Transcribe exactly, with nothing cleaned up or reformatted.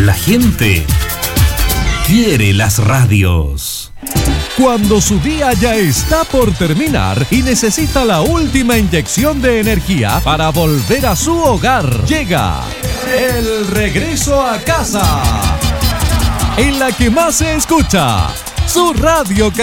La gente quiere las radios. Cuando su día ya está por terminar y necesita la última inyección de energía para volver a su hogar, llega el regreso a casa, en la que más se escucha su radio.